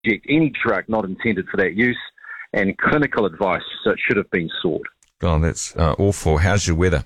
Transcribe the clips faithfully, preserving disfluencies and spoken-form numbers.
reject any drug not intended for that use, and clinical advice so it should have been sought. God, that's uh, awful. How's your weather?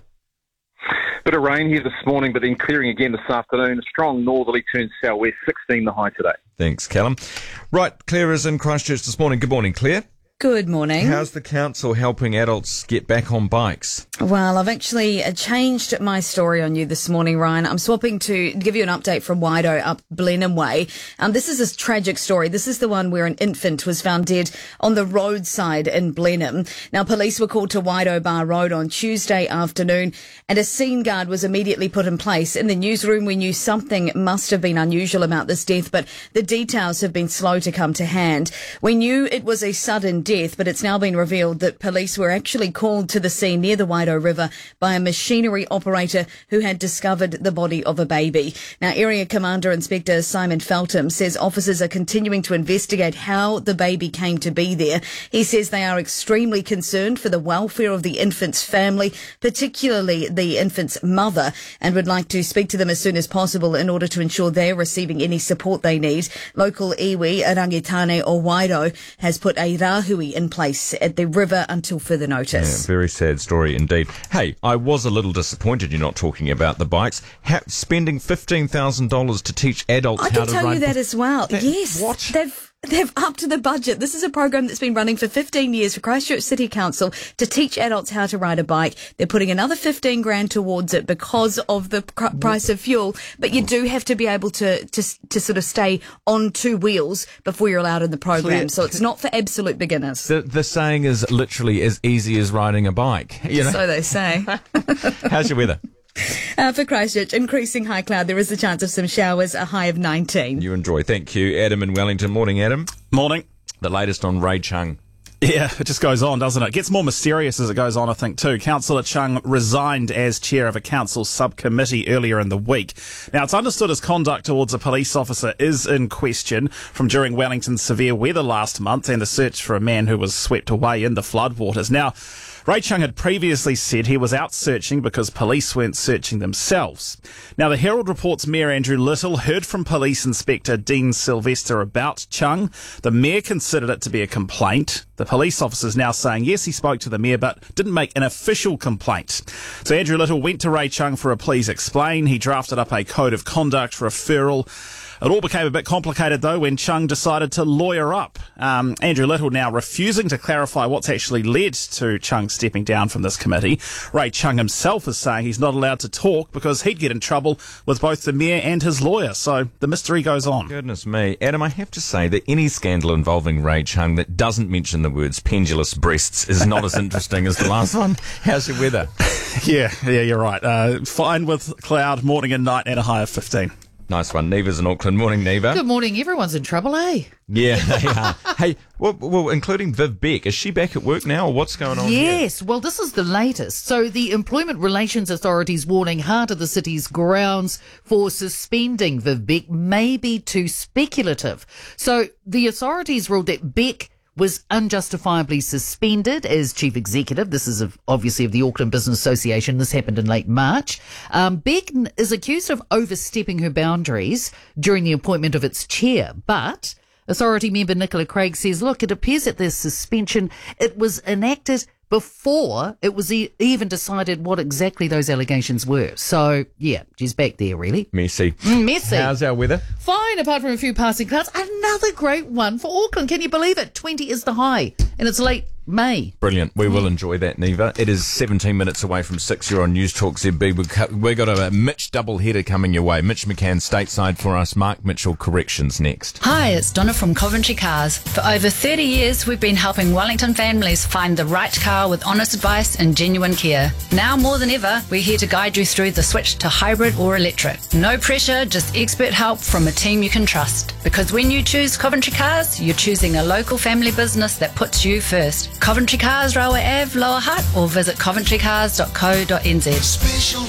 Bit of rain here this morning, but then clearing again this afternoon. A strong northerly turn southwest, sixteen the high today. Thanks, Callum. Right, Claire is in Christchurch this morning. Good morning, Claire. Good morning. How's the council helping adults get back on bikes? Well, I've actually uh, changed my story on you this morning, Ryan. I'm swapping to give you an update from Waido up Blenheim Way. Um, this is a tragic story. This is the one where an infant was found dead on the roadside in Blenheim. Now, police were called to Waido Bar Road on Tuesday afternoon, and a scene guard was immediately put in place. In the newsroom, we knew something must have been unusual about this death, but the details have been slow to come to hand. We knew it was a sudden death, but it's now been revealed that police were actually called to the scene near the Waido River by a machinery operator who had discovered the body of a baby. Now, Area Commander Inspector Simon Feltham says officers are continuing to investigate how the baby came to be there. He says they are extremely concerned for the welfare of the infant's family, particularly the infant's mother, and would like to speak to them as soon as possible in order to ensure they're receiving any support they need. Local iwi, Rangitane o Waido, has put a rahui in place at the river until further notice. Yeah, very sad story indeed. Hey, I was a little disappointed you're not talking about the bikes. Ha- spending fifteen thousand dollars to teach adults I how to ride... can tell you that b- as well. That, yes. What? They've... They've upped the budget. This is a program that's been running for fifteen years for Christchurch City Council to teach adults how to ride a bike. They're putting another fifteen grand towards it because of the pr- price of fuel. But you do have to be able to, to to sort of stay on two wheels before you're allowed in the program. So it's not for absolute beginners. The, the saying is literally as easy as riding a bike. You know? So they say. How's your weather? Uh, for Christchurch, increasing high cloud. There is a chance of some showers, a high of nineteen. You enjoy. Thank you. Adam in Wellington. Morning, Adam. Morning. The latest on Ray Chung. Yeah, it just goes on, doesn't it? It gets more mysterious as it goes on, I think, too. Councillor Chung resigned as chair of a council subcommittee earlier in the week. Now, it's understood his conduct towards a police officer is in question from during Wellington's severe weather last month and the search for a man who was swept away in the floodwaters. Now, Ray Chung had previously said he was out searching because police weren't searching themselves. Now, the Herald reports Mayor Andrew Little heard from Police Inspector Dean Sylvester about Chung. The Mayor considered it to be a complaint. The police officer's now saying, yes, he spoke to the Mayor, but didn't make an official complaint. So Andrew Little went to Ray Chung for a please explain. He drafted up a code of conduct referral. It all became a bit complicated, though, when Chung decided to lawyer up. Um, Andrew Little now refusing to clarify what's actually led to Chung stepping down from this committee. Ray Chung himself is saying he's not allowed to talk because he'd get in trouble with both the Mayor and his lawyer. So the mystery goes on. Goodness me. Adam, I have to say that any scandal involving Ray Chung that doesn't mention the words pendulous breasts is not as interesting as the last one. How's your weather? Yeah, yeah, you're right. Uh, fine with cloud, morning and night, and a high of fifteen. Nice one. Neva's in Auckland. Morning, Neva. Good morning. Everyone's in trouble, eh? Yeah, they are. Hey, well, well, including Viv Beck. Is she back at work now, or what's going on Yes. Well, this is the latest. So the Employment Relations Authority's warning Heart of the City's grounds for suspending Viv Beck may be too speculative. So the authorities ruled that Beck was unjustifiably suspended as chief executive. This is of, obviously of the Auckland Business Association. This happened in late March. Um, Beck is accused of overstepping her boundaries during the appointment of its chair, but authority member Nicola Craig says, look, it appears that this suspension, it was enacted before it was e- even decided what exactly those allegations were. So, yeah, she's back there, really. Messy. Mm, messy. How's our weather? Fine, apart from a few passing clouds. Another great one for Auckland. Can you believe it? twenty is the high, and it's late May. Brilliant. We will enjoy that, Neva. It is seventeen minutes away from six. You're on News Talk Z B. We've got, we've got a Mitch double header coming your way. Mitch McCann stateside for us. Mark Mitchell corrections next. Hi, it's Donna from Coventry Cars. For over thirty years, we've been helping Wellington families find the right car with honest advice and genuine care. Now more than ever, we're here to guide you through the switch to hybrid or electric. No pressure, just expert help from a team you can trust. Because when you choose Coventry Cars, you're choosing a local family business that puts you first. Coventry Cars, Rawa Ave, Lower Hutt, or visit coventry cars dot co dot n z.